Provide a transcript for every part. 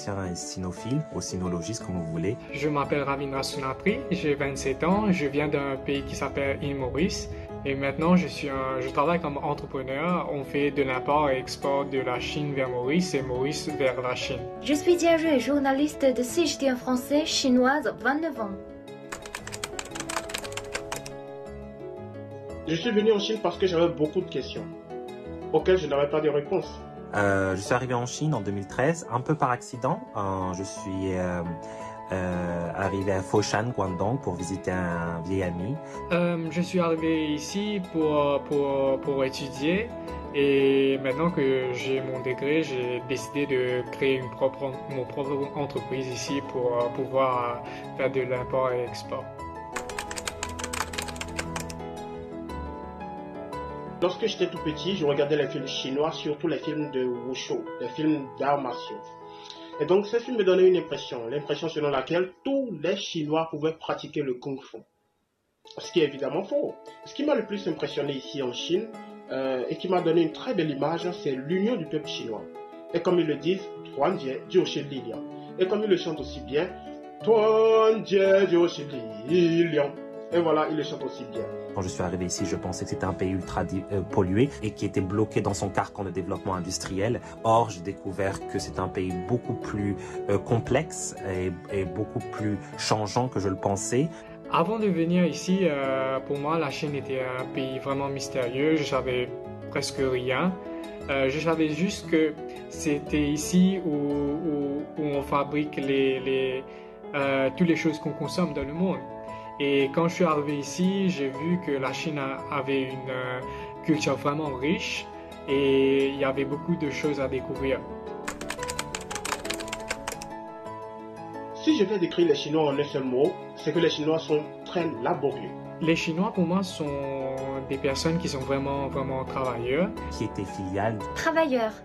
praticien et cynophile, ou cynologiste comme vous voulez. Je m'appelle Ravindra Sunapri, j'ai 27 ans, je viens d'un pays qui s'appelle île Maurice et maintenant je travaille comme entrepreneur. On fait de l'import et export de la Chine vers Maurice et Maurice vers la Chine. Je suis Diarue, journaliste de CGT en français, chinoise, 29 ans. Je suis venu en Chine parce que j'avais beaucoup de questions auxquelles je n'avais pas de réponse. Je suis arrivé en Chine en 2013, un peu par accident. Je suis arrivé à Foshan, Guangdong, pour visiter un vieil ami. Je suis arrivé ici pour étudier et maintenant que j'ai mon degré, j'ai décidé de créer mon propre entreprise ici pour pouvoir faire de l'import et export. Lorsque j'étais tout petit, je regardais les films chinois, surtout les films de Wushu, les films d'arts martiaux. Et donc ces films me donnaient une l'impression selon laquelle tous les Chinois pouvaient pratiquer le Kung Fu. Ce qui est évidemment faux. Ce qui m'a le plus impressionné ici en Chine et qui m'a donné une très belle image, c'est l'union du peuple chinois. Et comme ils le disent, Tuan Jie Jiushi Li Liang. Et comme ils le chantent aussi bien, Tuan Jie Jiushi Li Liang. Et voilà, ils le chantent aussi bien. Quand je suis arrivé ici, je pensais que c'était un pays ultra pollué et qui était bloqué dans son carcan de développement industriel. Or, j'ai découvert que c'est un pays beaucoup plus complexe et beaucoup plus changeant que je le pensais. Avant de venir ici, pour moi, la Chine était un pays vraiment mystérieux. Je savais presque rien. Je savais juste que c'était ici où on fabrique toutes les choses qu'on consomme dans le monde. Et quand je suis arrivé ici, j'ai vu que la Chine avait une culture vraiment riche et il y avait beaucoup de choses à découvrir. Si je vais décrire les Chinois en un seul mot, c'est que les Chinois sont très laborieux. Les Chinois, pour moi, sont des personnes qui sont vraiment, vraiment travailleurs. Qui était filiale. Travailleurs.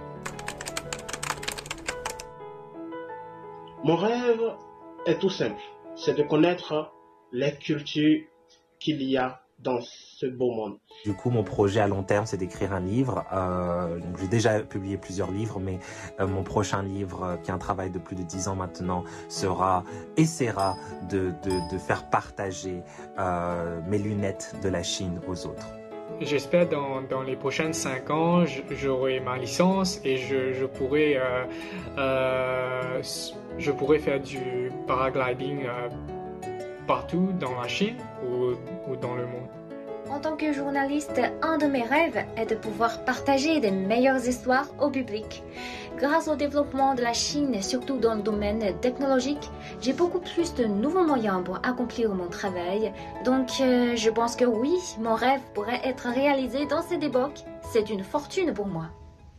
Mon rêve est tout simple, c'est de connaître les cultures qu'il y a dans ce beau monde. Du coup, mon projet à long terme, c'est d'écrire un livre. J'ai déjà publié plusieurs livres, mais mon prochain livre, qui est un travail de plus de 10 ans maintenant, essaiera de faire partager mes lunettes de la Chine aux autres. J'espère dans les prochaines 5 ans, j'aurai ma licence et je pourrai faire du paragliding partout dans la Chine ou dans le monde. En tant que journaliste, un de mes rêves est de pouvoir partager des meilleures histoires au public. Grâce au développement de la Chine, surtout dans le domaine technologique, j'ai beaucoup plus de nouveaux moyens pour accomplir mon travail. Donc, je pense que oui, mon rêve pourrait être réalisé dans cette époque. C'est une fortune pour moi.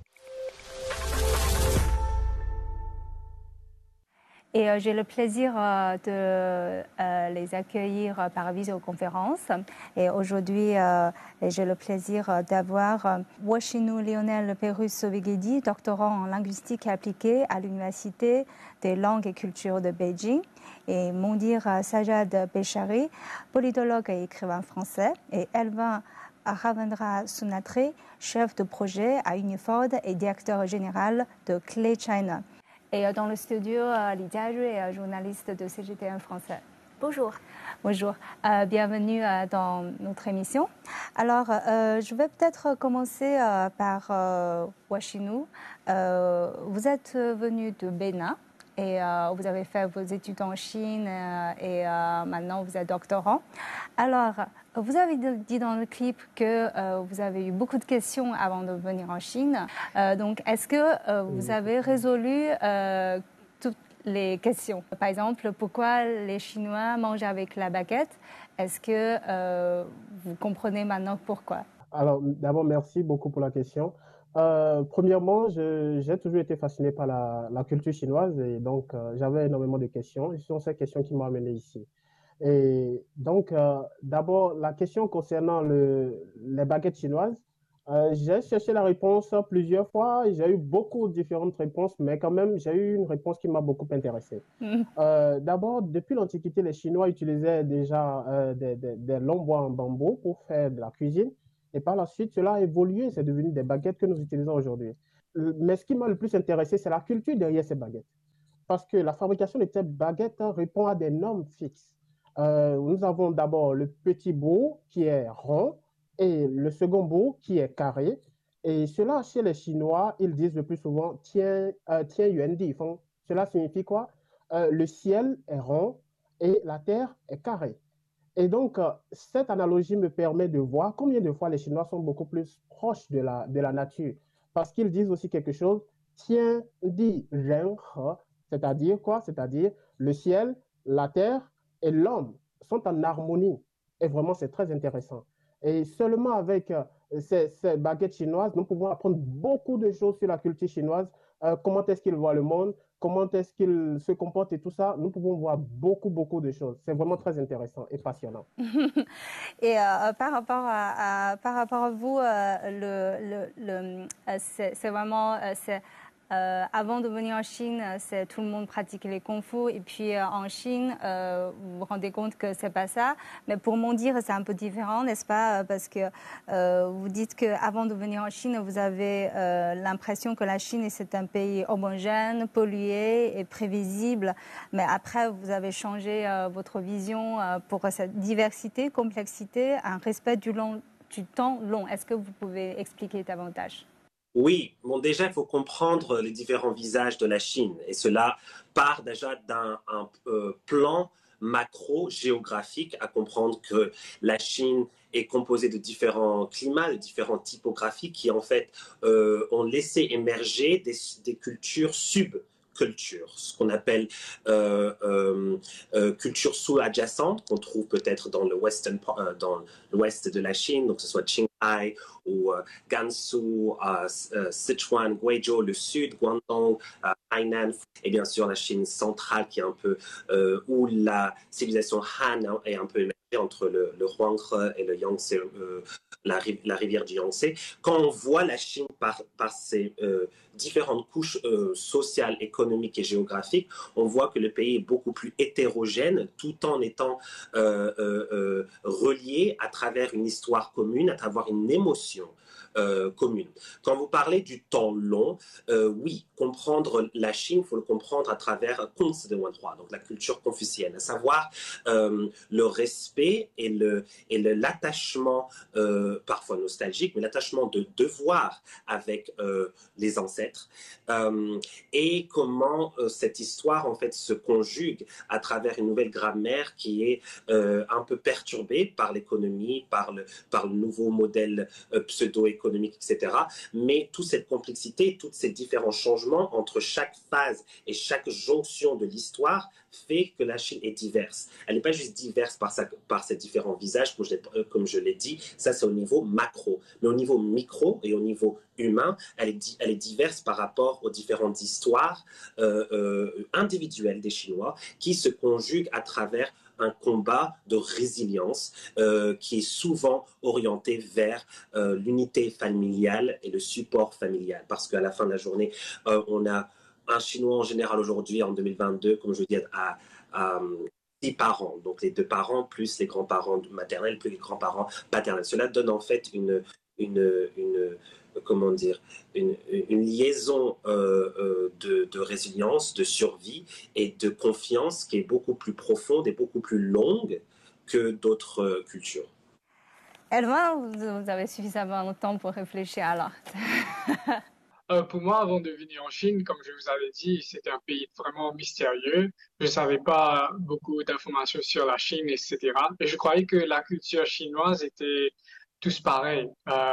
Et j'ai le plaisir de les accueillir par visioconférence. Et aujourd'hui, j'ai le plaisir d'avoir Woshinu Lionel Perus-Sovigedi, doctorant en linguistique appliquée à l'Université des langues et cultures de Beijing, et Mondir Sajad Beshari, politologue et écrivain français, et Elvin Ravindra Sunapri, chef de projet à Uniford et directeur général de Clay China. Et dans le studio, Li Jiarue, journaliste de CGT en français. Bonjour. Bonjour, bienvenue dans notre émission. Alors, je vais peut-être commencer par Woshinu. Vous êtes venu de Bénin et vous avez fait vos études en Chine et maintenant vous êtes doctorant. Alors, vous avez dit dans le clip que vous avez eu beaucoup de questions avant de venir en Chine. Donc, est-ce que vous avez résolu toutes les questions? Par exemple, pourquoi les Chinois mangent avec la baguette? Est-ce que vous comprenez maintenant pourquoi? Alors, d'abord, merci beaucoup pour la question. Premièrement, j'ai toujours été fasciné par la culture chinoise et donc j'avais énormément de questions. Et ce sont ces questions qui m'ont amené ici. Et donc, d'abord, la question concernant les baguettes chinoises, j'ai cherché la réponse plusieurs fois. J'ai eu beaucoup de différentes réponses, mais quand même, j'ai eu une réponse qui m'a beaucoup intéressé. D'abord, depuis l'Antiquité, les Chinois utilisaient déjà des longs bois en bambou pour faire de la cuisine. Et par la suite, cela a évolué, c'est devenu des baguettes que nous utilisons aujourd'hui. Mais ce qui m'a le plus intéressé, c'est la culture derrière ces baguettes. parce que la fabrication de ces baguettes répond à des normes fixes. Nous avons d'abord le petit bout qui est rond et le second bout qui est carré. Et cela, chez les Chinois, ils disent le plus souvent Tian Yuan Di Feng. Cela signifie quoi? Le ciel est rond et la terre est carrée. Et donc, cette analogie me permet de voir combien de fois les Chinois sont beaucoup plus proches de la nature. Parce qu'ils disent aussi quelque chose, Tian Di Ren He, c'est-à-dire quoi? C'est-à-dire le ciel, la terre et l'homme sont en harmonie. Et vraiment, c'est très intéressant. Et seulement avec ces baguettes chinoises, nous pouvons apprendre beaucoup de choses sur la culture chinoise, comment est-ce qu'ils voient le monde, comment est-ce qu'ils se comportent et tout ça. Nous pouvons voir beaucoup, beaucoup de choses. C'est vraiment très intéressant et passionnant. Et par rapport à vous, c'est vraiment... avant de venir en Chine, tout le monde pratiquait les kung-fu. Et puis en Chine, vous vous rendez compte que c'est pas ça. Mais pour m'en dire, c'est un peu différent, n'est-ce pas? Parce que vous dites qu'avant de venir en Chine, vous avez l'impression que la Chine, c'est un pays homogène, pollué et prévisible. Mais après, vous avez changé votre vision pour cette diversité, complexité, un respect du temps long. Est-ce que vous pouvez expliquer davantage? Oui, bon, déjà, il faut comprendre les différents visages de la Chine. Et cela part déjà d'un plan macro-géographique, à comprendre que la Chine est composée de différents climats, de différentes typographies qui, en fait, ont laissé émerger des cultures subcultures, ce qu'on appelle culture sous-adjacente, qu'on trouve peut-être dans dans l'ouest de la Chine, donc que ce soit Qinghai ou Gansu, Sichuan, Guizhou, le sud, Guangdong, Hainan, et bien sûr la Chine centrale qui est un peu où la civilisation Han est un peu émergée entre le Huanghe et le Yangtze, la rivière du Yangtze. Quand on voit la Chine par ses différentes couches sociales, économiques et géographiques, on voit que le pays est beaucoup plus hétérogène tout en étant relié à travers une histoire commune, à travers une émotion commune. Quand vous parlez du temps long, oui, comprendre la Chine, il faut le comprendre à travers Kunzi de Wanhua, donc la culture confucienne, à savoir le respect et l'attachement, parfois nostalgique, mais l'attachement de devoir avec les ancêtres, et comment cette histoire en fait se conjugue à travers une nouvelle grammaire qui est un peu perturbée par l'économie, par le nouveau modèle pseudo-économique, etc. Mais toute cette complexité, tous ces différents changements entre chaque phase et chaque jonction de l'histoire fait que la Chine est diverse. Elle n'est pas juste diverse par ses différents visages, comme je l'ai dit, ça c'est au niveau macro. Mais au niveau micro et au niveau humain, elle est diverse par rapport aux différentes histoires individuelles des Chinois qui se conjuguent à travers un combat de résilience qui est souvent orienté vers l'unité familiale et le support familial. Parce qu'à la fin de la journée, on a un Chinois en général aujourd'hui, en 2022, comme je dis, à 6 parents. Donc les 2 parents plus les grands-parents maternels plus les grands-parents paternels. Cela donne en fait comment dire, une liaison de résilience, de survie et de confiance qui est beaucoup plus profonde et beaucoup plus longue que d'autres cultures. Elma, vous avez suffisamment de temps pour réfléchir alors. Pour moi, avant de venir en Chine, comme je vous avais dit, c'était un pays vraiment mystérieux. Je ne savais pas beaucoup d'informations sur la Chine, etc. Et je croyais que la culture chinoise était tous pareils.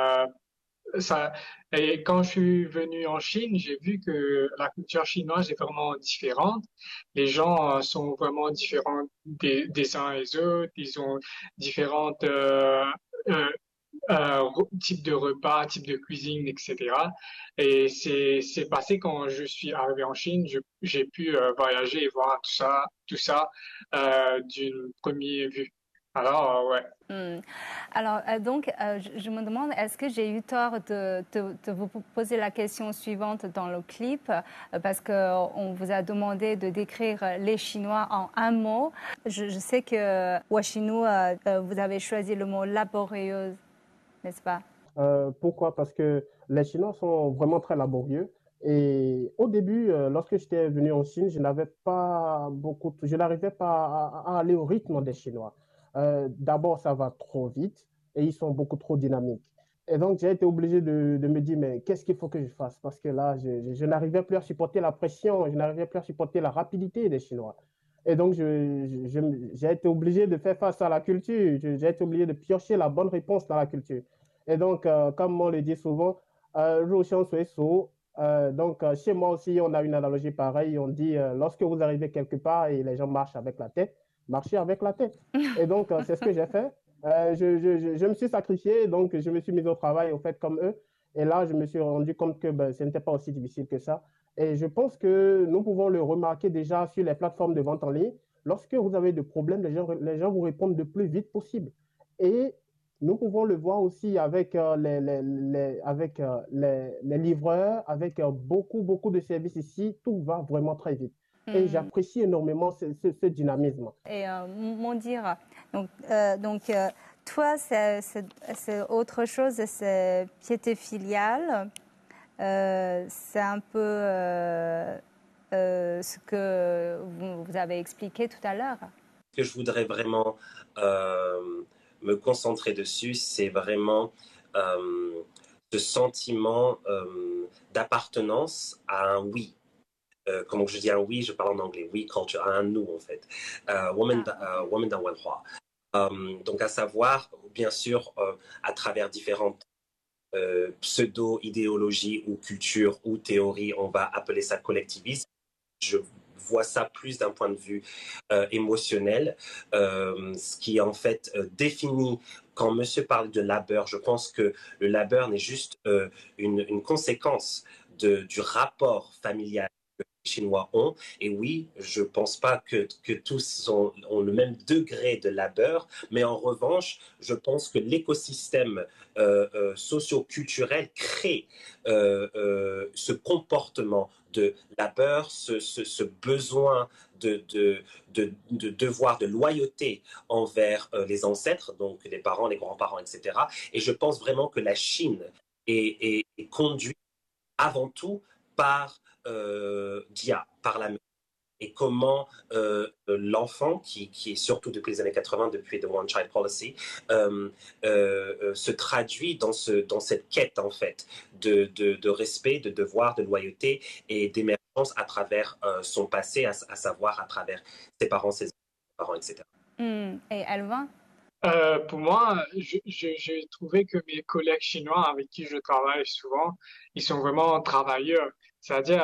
Et quand je suis venu en Chine, j'ai vu que la culture chinoise est vraiment différente. Les gens sont vraiment différents des uns et des autres. Ils ont différentes euh, types de repas, types de cuisine, etc. Et c'est passé quand je suis arrivé en Chine. J'ai pu voyager et voir tout ça d'une première vue. Alors, ouais. Alors, donc, je me demande, est-ce que j'ai eu tort de vous poser la question suivante dans le clip, parce qu'on vous a demandé de décrire les Chinois en un mot. Je sais que Washinu, vous avez choisi le mot laborieuse, n'est-ce pas? Pourquoi? Parce que les Chinois sont vraiment très laborieux. Et au début, lorsque j'étais venu en Chine, je n'arrivais pas à aller au rythme des Chinois. D'abord, ça va trop vite et ils sont beaucoup trop dynamiques. Et donc, j'ai été obligé de me dire, mais qu'est-ce qu'il faut que je fasse? Parce que là, je n'arrivais plus à supporter la pression, je n'arrivais plus à supporter la rapidité des Chinois. Et donc, j'ai été obligé de faire face à la culture, j'ai été obligé de piocher la bonne réponse dans la culture. Et donc, comme on le dit souvent, chez moi aussi, on a une analogie pareille. On dit, lorsque vous arrivez quelque part et les gens marchent avec la tête, marchez avec la tête. Et donc, c'est ce que j'ai fait. Je me suis sacrifié, donc je me suis mis au travail, au fait, comme eux. Et là, je me suis rendu compte que ce n'était pas aussi difficile que ça. Et je pense que nous pouvons le remarquer déjà sur les plateformes de vente en ligne. Lorsque vous avez des problèmes, les gens vous répondent le plus vite possible. Et nous pouvons le voir aussi avec, les livreurs, avec beaucoup de services ici. Tout va vraiment très vite. Et j'apprécie énormément ce dynamisme. Et mon dire, toi, c'est autre chose, c'est piété filiale. C'est un peu ce que vous avez expliqué tout à l'heure. Ce que je voudrais vraiment me concentrer dessus, c'est vraiment ce sentiment d'appartenance à un oui. Comment je dis un oui, je parle en anglais, we culture, à un nous en fait. Woman dans Wenhua. Donc à savoir, bien sûr, à travers différentes pseudo-idéologies ou cultures ou théories, on va appeler ça collectivisme. Je vois ça plus d'un point de vue émotionnel, ce qui en fait définit, quand monsieur parle de labeur, je pense que le labeur n'est juste une conséquence du rapport familial que les Chinois ont. Et oui, je ne pense pas que tous ont le même degré de labeur, mais en revanche, je pense que l'écosystème socio-culturel crée ce comportement de labeur, ce besoin de devoir de loyauté envers les ancêtres, donc les parents, les grands-parents, etc. Et je pense vraiment que la Chine est conduite avant tout par Dia, par la mère. Et comment l'enfant, qui est surtout depuis les années 80, depuis The One Child Policy, se traduit dans cette quête, en fait, de respect, de devoir, de loyauté et d'émergence à travers son passé, à savoir à travers ses parents, etc. Et Alvin? Pour moi, j'ai trouvé que mes collègues chinois avec qui je travaille souvent, ils sont vraiment travailleurs. C'est-à-dire,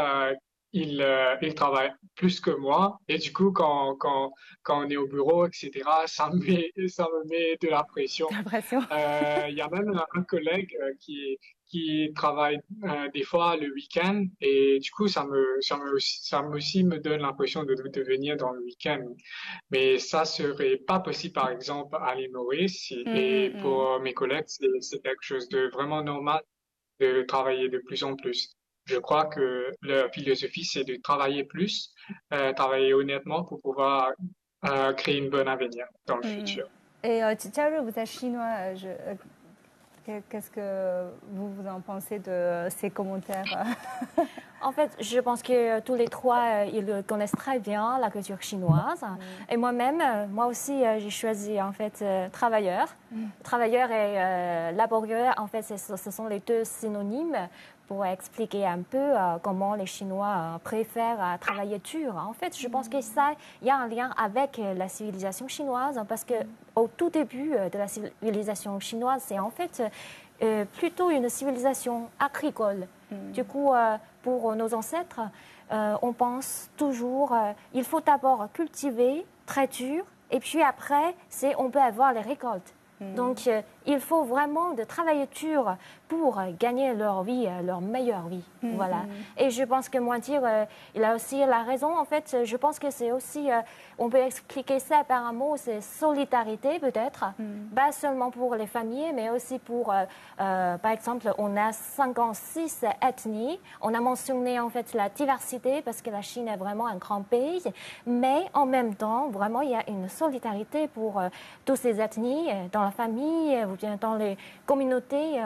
ils travaillent plus que moi. Et du coup, quand on est au bureau, etc., ça me met de la pression. L'impression. Il y a même un collègue qui travaille des fois le week-end et du coup, ça aussi me donne l'impression de venir dans le week-end. Mais ça serait pas possible, par exemple, à l'île Maurice. Et pour mes collègues, c'est quelque chose de vraiment normal de travailler de plus en plus. Je crois que leur philosophie, c'est de travailler plus, travailler honnêtement pour pouvoir créer une bonne avenir dans le futur. Et Chicharu, vous êtes chinois. Qu'est-ce que vous en pensez de ces commentaires? En fait, je pense que tous les trois, ils connaissent très bien la culture chinoise. Et moi-même, moi aussi, j'ai choisi en fait travailleur. Travailleur et laborieux, en fait, ce sont les deux synonymes pour expliquer un peu comment les Chinois préfèrent travailler dur. En fait, je pense que ça, il y a un lien avec la civilisation chinoise, parce que au tout début de la civilisation chinoise, c'est en fait plutôt une civilisation agricole. Du coup, pour nos ancêtres, on pense toujours il faut d'abord cultiver très dur, et puis après, on peut avoir les récoltes. Donc, il faut vraiment de travailler dur pour gagner leur vie, leur meilleure vie. Voilà. Et je pense que Mointir, il a aussi la raison. En fait, je pense que c'est aussi, on peut expliquer ça par un mot, c'est solidarité peut-être. Pas seulement pour les familles, mais aussi pour, par exemple, on a 56 ethnies. On a mentionné en fait la diversité parce que la Chine est vraiment un grand pays. Mais en même temps, vraiment, il y a une solidarité pour toutes ces ethnies dans la famille ou bien dans les communautés, dans différentes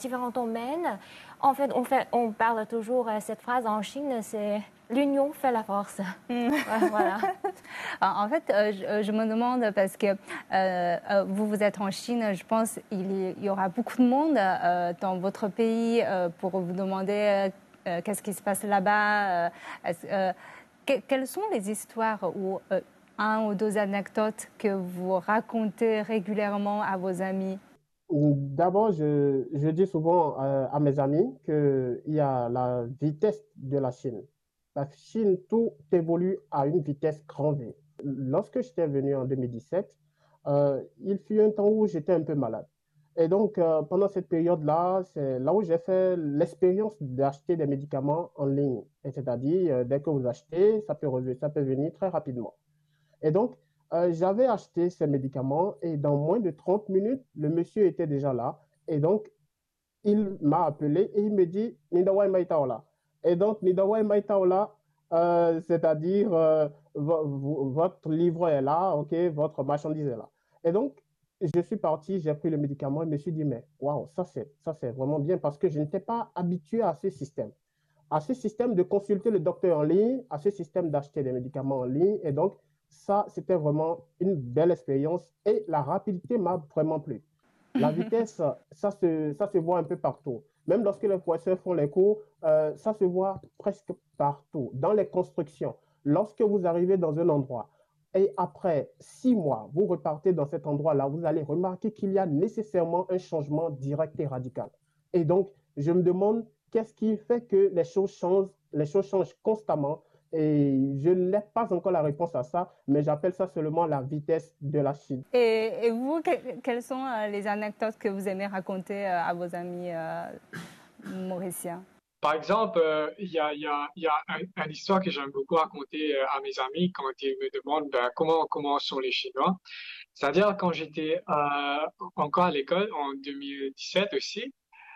différents domaines. En fait, on parle toujours cette phrase en Chine, c'est l'union fait la force. Voilà. En fait, je me demande parce que vous êtes en Chine, je pense qu'il y aura beaucoup de monde dans votre pays pour vous demander qu'est-ce qui se passe là-bas. Quelles sont les histoires ou un ou deux anecdotes que vous racontez régulièrement à vos amis? D'abord, je dis souvent à mes amis qu'il y a la vitesse de la Chine. La Chine, tout évolue à une vitesse grand V. Lorsque j'étais venu en 2017, il fut un temps où j'étais un peu malade. Et donc, pendant cette période-là, c'est là où j'ai fait l'expérience d'acheter des médicaments en ligne. Et c'est-à-dire, dès que vous achetez, ça peut venir très rapidement. Et donc, j'avais acheté ces médicaments et dans moins de 30 minutes, le monsieur était déjà là. Et donc, il m'a appelé et il me dit Nidawai Maitaola. Et donc, Nidawai Maitaola, c'est-à-dire votre livre est là, ok, votre marchandise est là. Et donc, je suis parti, j'ai pris le médicament et me suis dit, mais waouh, ça c'est vraiment bien parce que je n'étais pas habitué à ce système de consulter le docteur en ligne, à ce système d'acheter des médicaments en ligne. Et donc, ça, c'était vraiment une belle expérience et la rapidité m'a vraiment plu. La vitesse, ça se voit un peu partout. Même lorsque les professeurs font les cours, ça se voit presque partout. Dans les constructions, lorsque vous arrivez dans un endroit et après 6 mois, vous repartez dans cet endroit-là, vous allez remarquer qu'il y a nécessairement un changement direct et radical. Et donc, je me demande qu'est-ce qui fait que les choses changent constamment. Et je n'ai pas encore la réponse à ça, mais j'appelle ça seulement la vitesse de la Chine. Et vous, quelles sont les anecdotes que vous aimez raconter à vos amis mauriciens? Par exemple, il y a une histoire que j'aime beaucoup raconter à mes amis quand ils me demandent comment sont les Chinois. C'est-à-dire quand j'étais encore à l'école en 2017 aussi,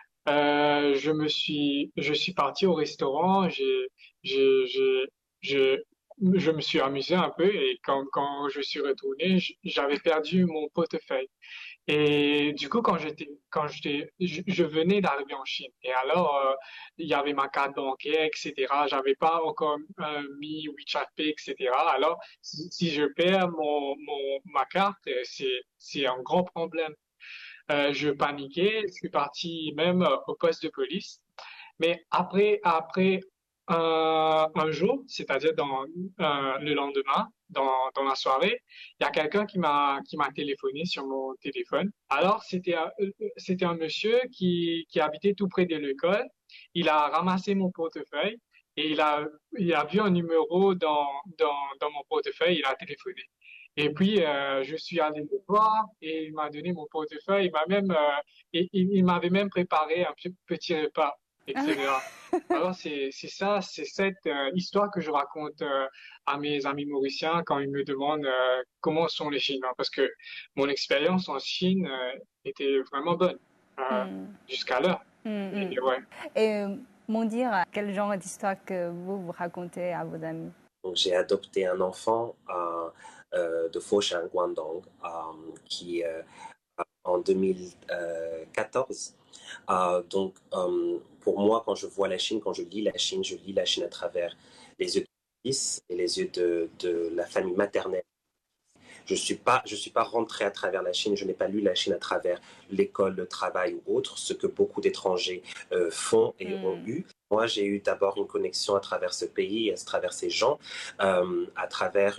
je suis parti au restaurant, je, je me suis amusé un peu et quand je suis retourné, j'avais perdu mon portefeuille. Et du coup, je venais d'arriver en Chine. Et alors, il y avait ma carte bancaire, etc. J'avais pas encore mis WeChat Pay, etc. Alors, si je perds ma carte, c'est un grand problème. Je paniquais, je suis parti même au poste de police. Mais après un jour, c'est-à-dire le lendemain, dans la soirée, il y a quelqu'un qui m'a téléphoné sur mon téléphone. Alors, c'était un monsieur qui habitait tout près de l'école. Il a ramassé mon portefeuille et il a vu un numéro dans mon portefeuille. Il a téléphoné. Et puis, je suis allé le voir et il m'a donné mon portefeuille. Il m'avait même préparé un petit repas, etc. Alors, c'est cette histoire que je raconte à mes amis mauriciens quand ils me demandent comment sont les Chinois. Parce que mon expérience en Chine était vraiment bonne jusqu'à l'heure. Et ouais. Et m'en dire quel genre d'histoire que vous racontez à vos amis? J'ai adopté un enfant de Foshan, Guangdong, qui en 2014. Donc, pour moi, quand je vois la Chine, quand je lis la Chine, je lis la Chine à travers les yeux de mon fils et les yeux de la famille maternelle. Je suis pas rentré à travers la Chine, je n'ai pas lu la Chine à travers l'école, le travail ou autre, ce que beaucoup d'étrangers font et ont eu. Moi, j'ai eu d'abord une connexion à travers ce pays, à travers ces gens, à travers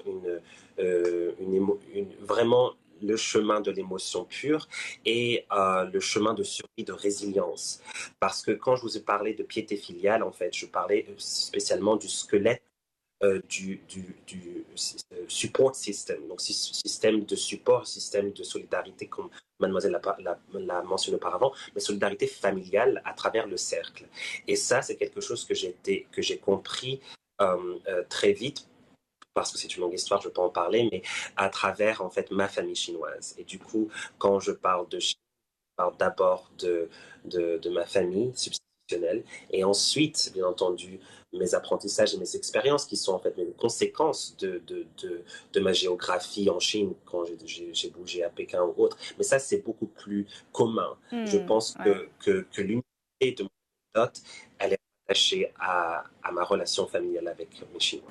vraiment le chemin de l'émotion pure et le chemin de survie, de résilience. Parce que quand je vous ai parlé de piété filiale, en fait, je parlais spécialement du squelette du support system, donc système de support, système de solidarité, comme mademoiselle l'a mentionné auparavant, mais solidarité familiale à travers le cercle. Et ça, c'est quelque chose que j'ai compris très vite, parce que c'est une longue histoire, je peux en parler, mais à travers, en fait, ma famille chinoise. Et du coup, quand je parle de Chine, je parle d'abord de ma famille substitutionnelle, et ensuite, bien entendu, mes apprentissages et mes expériences qui sont en fait les conséquences de ma géographie en Chine quand j'ai bougé à Pékin ou autre. Mais ça, c'est beaucoup plus commun. Je pense que l'unité et de mon anecdote, elle est attachée à ma relation familiale avec mes Chinois.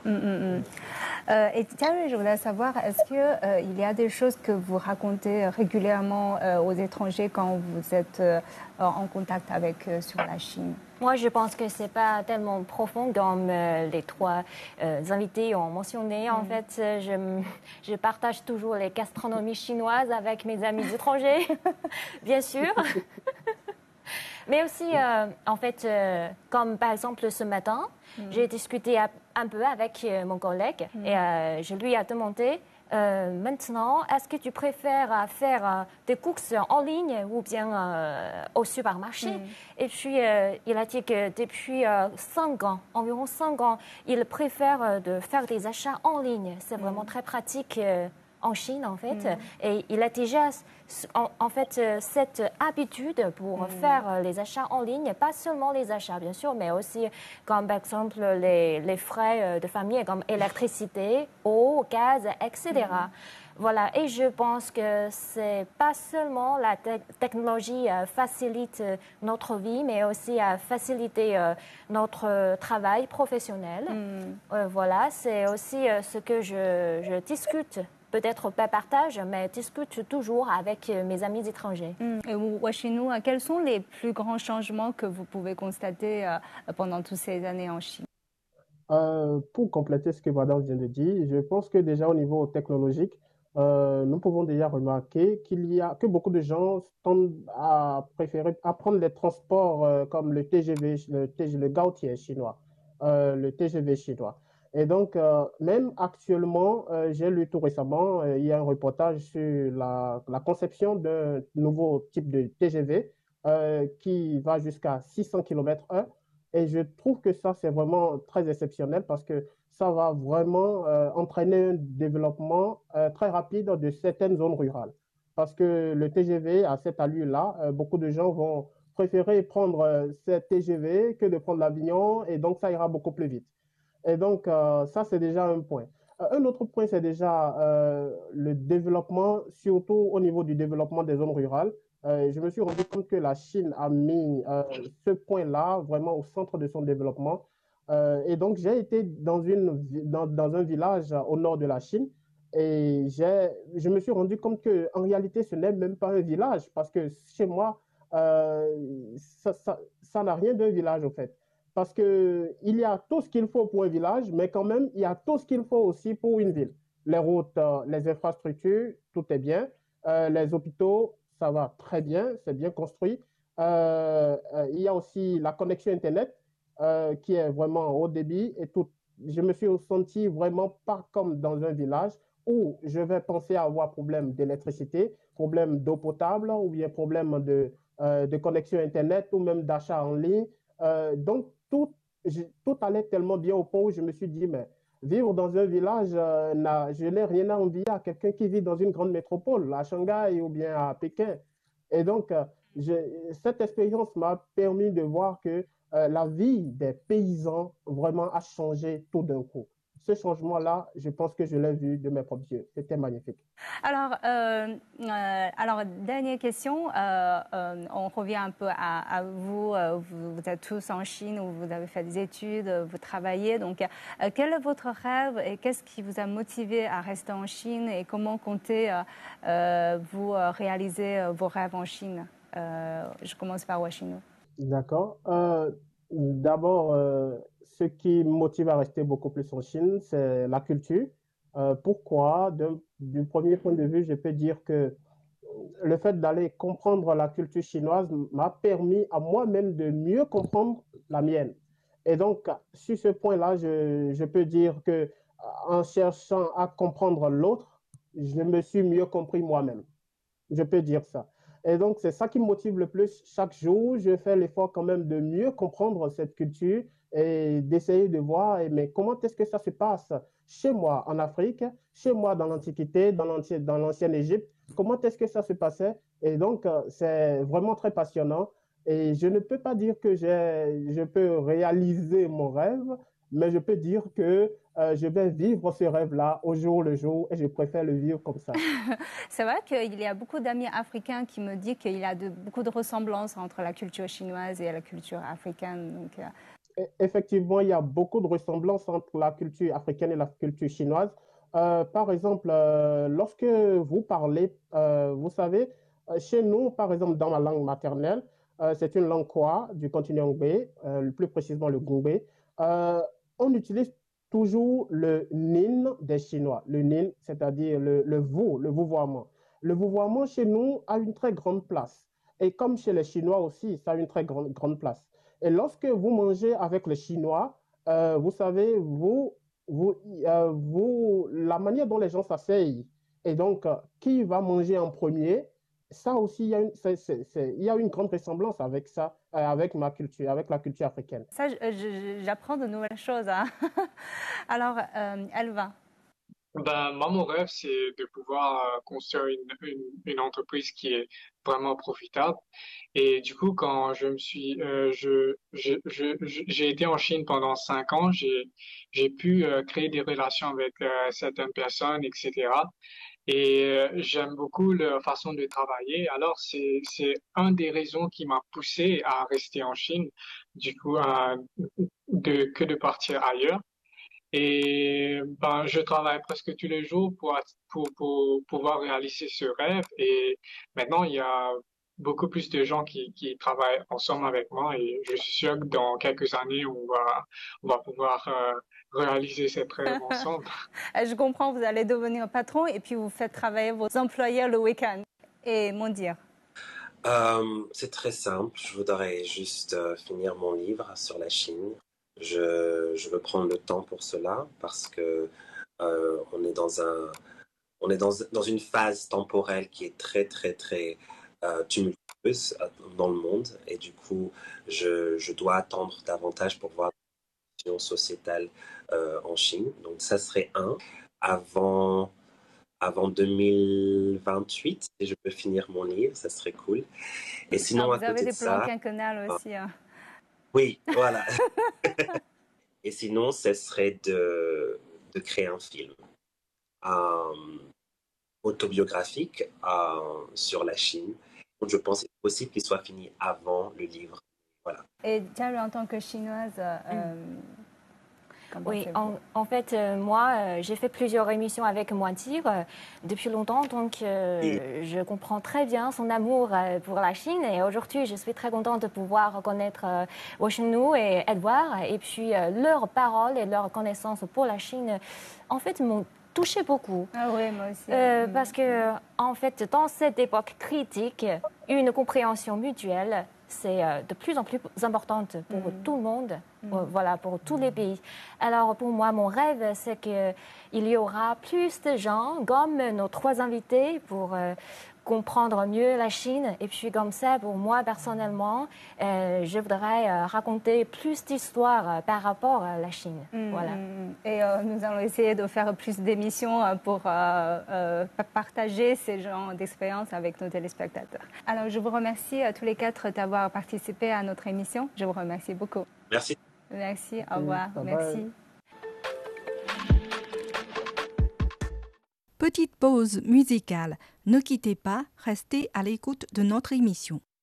Et Thierry, je voulais savoir, est-ce qu'il il y a des choses que vous racontez régulièrement aux étrangers quand vous êtes en contact avec sur la Chine? Moi, je pense que c'est pas tellement profond comme les trois invités ont mentionné. En fait, je partage toujours les gastronomies chinoises avec mes amis étrangers, bien sûr. Mais aussi, en fait, comme par exemple ce matin, j'ai discuté un peu avec mon collègue et je lui ai demandé maintenant, est-ce que tu préfères faire des courses en ligne ou bien au supermarché? Et puis, il a dit que depuis 5 ans, environ 5 ans, il préfère de faire des achats en ligne. C'est vraiment très pratique. En Chine, en fait. Et il a déjà, en fait, cette habitude pour faire les achats en ligne, pas seulement les achats, bien sûr, mais aussi, comme par exemple, les frais de famille, comme électricité, eau, gaz, etc. Voilà, et je pense que c'est pas seulement la technologie facilite notre vie, mais aussi faciliter notre travail professionnel. Voilà, c'est aussi ce que je discute. Peut-être pas partage, mais discute toujours avec mes amis étrangers. Et vous, Washinou, quels sont les plus grands changements que vous pouvez constater pendant toutes ces années en Chine? Pour compléter ce que Madame vient de dire, je pense que déjà au niveau technologique, nous pouvons déjà remarquer que beaucoup de gens tendent à préférer à prendre les transports comme le TGV, le Gaotier chinois, le TGV chinois. Et donc, même actuellement, j'ai lu tout récemment, il y a un reportage sur la conception d'un nouveau type de TGV qui va jusqu'à 600 km/h. Et je trouve que ça, c'est vraiment très exceptionnel parce que ça va vraiment entraîner un développement très rapide de certaines zones rurales. Parce que le TGV, à cette allure-là, beaucoup de gens vont préférer prendre ce TGV que de prendre l'avion et donc ça ira beaucoup plus vite. Et donc, ça, c'est déjà un point. Un autre point, c'est déjà le développement, surtout au niveau du développement des zones rurales. Je me suis rendu compte que la Chine a mis ce point-là vraiment au centre de son développement. Et donc, j'ai été dans un village au nord de la Chine et je me suis rendu compte qu'en réalité, ce n'est même pas un village parce que chez moi, ça n'a rien d'un village, en fait. Parce qu'il y a tout ce qu'il faut pour un village, mais quand même, il y a tout ce qu'il faut aussi pour une ville. Les routes, les infrastructures, tout est bien. Les hôpitaux, ça va très bien, c'est bien construit. Il y a aussi la connexion Internet qui est vraiment haut débit et tout. Je me suis senti vraiment pas comme dans un village où je vais penser à avoir problème d'électricité, problème d'eau potable ou bien problème de connexion Internet ou même d'achat en ligne. Donc, tout allait tellement bien au point où je me suis dit, mais vivre dans un village, je n'ai rien à envier à quelqu'un qui vit dans une grande métropole, à Shanghai ou bien à Pékin. Et donc, cette expérience m'a permis de voir que la vie des paysans vraiment a changé tout d'un coup. Ce changement-là, je pense que je l'ai vu de mes propres yeux. C'était magnifique. Alors, dernière question. On revient un peu à vous. Vous êtes tous en Chine où vous avez fait des études, vous travaillez. Donc, quel est votre rêve et qu'est-ce qui vous a motivé à rester en Chine et comment comptez-vous réaliser vos rêves en Chine? Je commence par Washinou. D'accord. D'abord, ce qui me motive à rester beaucoup plus en Chine, c'est la culture. Pourquoi? Du premier point de vue, je peux dire que le fait d'aller comprendre la culture chinoise m'a permis à moi-même de mieux comprendre la mienne. Et donc, sur ce point-là, je peux dire que en cherchant à comprendre l'autre, je me suis mieux compris moi-même. Je peux dire ça. Et donc, c'est ça qui me motive le plus. Chaque jour, je fais l'effort quand même de mieux comprendre cette culture et d'essayer de voir, mais comment est-ce que ça se passe chez moi en Afrique, chez moi dans l'Antiquité, dans l'ancienne Égypte, comment est-ce que ça se passait? Et donc, c'est vraiment très passionnant. Et je ne peux pas dire que je peux réaliser mon rêve, mais je peux dire que je vais vivre ce rêve-là au jour le jour et je préfère le vivre comme ça. C'est vrai qu'il y a beaucoup d'amis africains qui me disent qu'il y a beaucoup de ressemblances entre la culture chinoise et la culture africaine. Donc, effectivement, il y a beaucoup de ressemblances entre la culture africaine et la culture chinoise. Par exemple, lorsque vous parlez, vous savez, chez nous, par exemple, dans ma langue maternelle, c'est une langue Kwa du continent Hubei, plus précisément le Gubei. On utilise toujours le nin des Chinois, le nin, c'est-à-dire le vous, le vouvoiement. Le vouvoiement chez nous a une très grande place. Et comme chez les Chinois aussi, ça a une très grande place. Et lorsque vous mangez avec les Chinois, vous savez, la manière dont les gens s'asseyent et donc qui va manger en premier, ça aussi, il y a une grande ressemblance avec ça, avec ma culture, avec la culture africaine. Ça, j'apprends de nouvelles choses. Hein. Alors, Elva. Ben, moi, mon rêve, c'est de pouvoir construire une entreprise qui est vraiment profitable. Et du coup, quand je me suis, j'ai été en Chine pendant 5 ans, j'ai pu créer des relations avec certaines personnes, etc. Et j'aime beaucoup leur façon de travailler. Alors, c'est un des raisons qui m'a poussé à rester en Chine, du coup, que de partir ailleurs. Et ben, je travaille presque tous les jours pour pouvoir réaliser ce rêve. Et maintenant, il y a beaucoup plus de gens qui travaillent ensemble avec moi. Et je suis sûr que dans quelques années, on va pouvoir réaliser cette rêve ensemble. Je comprends, vous allez devenir patron et puis vous faites travailler vos employés le week-end. Et mon dire. C'est très simple. Je voudrais juste finir mon livre sur la Chine. Je veux prendre le temps pour cela parce que on est dans une phase temporelle qui est très très très tumultueuse dans le monde et du coup je dois attendre davantage pour voir la situation sociétale en Chine. Donc ça serait avant 2028 si je peux finir mon livre, ça serait cool. Et sinon vous avez des plans quinquennales aussi. Hein. Oui, voilà. Et sinon, ce serait de créer un film autobiographique sur la Chine. Donc, je pense qu'il est possible qu'il soit fini avant le livre. Voilà. Et Jiaru, en tant que chinoise, oui, en fait, moi, j'ai fait plusieurs émissions avec Moitir depuis longtemps, donc je comprends très bien son amour pour la Chine. Et aujourd'hui, je suis très contente de pouvoir connaître Washinu et Edouard, et puis leurs paroles et leurs connaissances pour la Chine, en fait, m'ont touché beaucoup. Ah oui, moi aussi. Parce que, en fait, dans cette époque critique, une compréhension mutuelle, c'est de plus en plus importante pour tout le monde, voilà, pour tous les pays. Alors pour moi, mon rêve, c'est qu'il y aura plus de gens comme nos 3 invités pour comprendre mieux la Chine. Et puis comme ça, pour moi personnellement, je voudrais raconter plus d'histoires par rapport à la Chine. Voilà. Et nous allons essayer de faire plus d'émissions pour partager ces genres d'expériences avec nos téléspectateurs. Alors je vous remercie tous les 4 d'avoir participé à notre émission. Je vous remercie beaucoup. Merci. Merci, au revoir. Merci. Petite pause musicale. Ne quittez pas, restez à l'écoute de notre émission.